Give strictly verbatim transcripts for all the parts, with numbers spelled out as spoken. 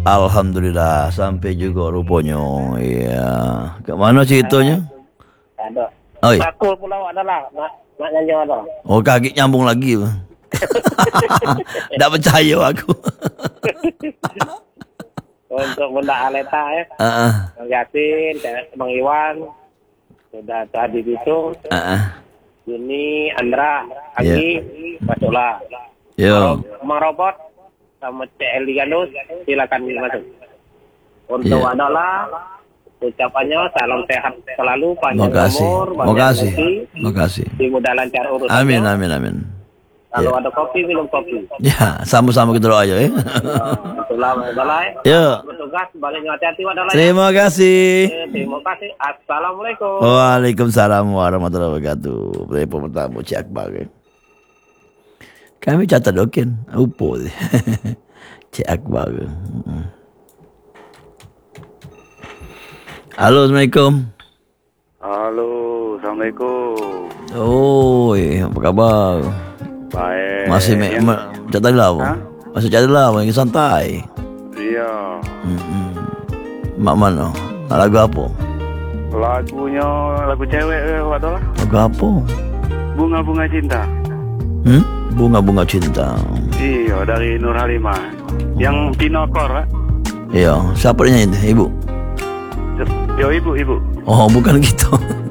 Alhamdulillah, sampai juga rupanya. Ya. Kat mana ceritanya? Ada. Oi. Aku pula adalah nak nak nyanyi ada. Oh, kaki nyambung lagi. Tak percaya aku. Untuk benda aleta ya. Heeh. Bang Yasin, Bang Iwan. Sudah tadi itu. Heeh. Ini Andra, Agi, masuklah. Yo. Mang Robot sama C L Ganus, silakan masuk. Untuk Yeah. adalah ucapannya salam sehat selalu, panjang Makasih. umur, banyak Makasih. rezeki, Makasih. dimudah lancar urusannya. Amin, amin, amin. Kalau Ya. ada kopi, minum kopi. Ya, sama-sama kita doa aja ya. Itulah Wadalai. Ya. Bertugas, baliknya hati-hati Wadalai. Terima kasih. Terima kasih. Assalamualaikum. Waalaikumsalam warahmatullahi wabarakatuh. Telepon pertama Cik Akbar. Eh. Kami catat dokin. Upo dia. Cik Akbar. Hmm. Halo, Assalamualaikum. Halo, Assalamualaikum. Oh, apa khabar? Baik. Masih me, Yang- me, catat lah. Ha? Masih catat lah, lagi santai. Iya. Hmm. Mak mana? Nak lagu apa? Lagunya lagu cewek ke apa tu lah? Lagu apa? Bunga-bunga cinta. Hmm? Bunga-bunga cinta. Iya, dari Nur Halimah. Yang Pinokor, eh? Ya, siapa yang nyanyi? Ibu? Yo, ibu, ibu. Oh, bukan gitu.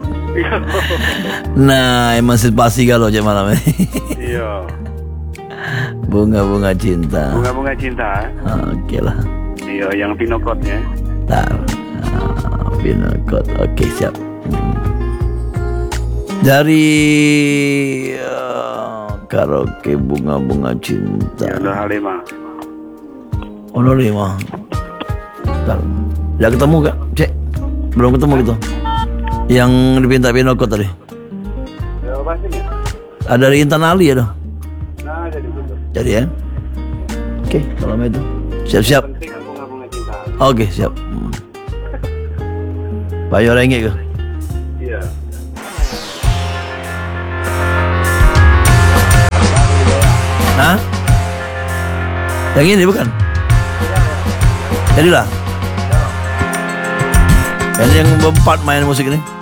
Nah, emansipasi kalau je malam ini. Iya. Bunga-bunga cinta. Bunga-bunga cinta. Eh? Ah, okey lah. Iya, yang Pinokotnya. Tak. Ah, Pinokot. Okey, siap. Hmm. Dari uh, karaoke bunga-bunga cinta. Ya, Nur Halimah. Oh, Nur Halimah. Tak. Dah ketemu kak? Cek. Belum ketemu gitu. Yang dipinta Pinokot tadi. Ya, apa sih? Ada dari Intan Ali ada. Nah, jadi gitu. Jadi ya. Oke, kalau itu. Siap-siap. Penting bunga-bunga cinta. Oke, siap. Hmm. Bayo ringgit ke? Iya. Hah? Yang ini bukan? Jadilah. Ini yang berempat main musik ini.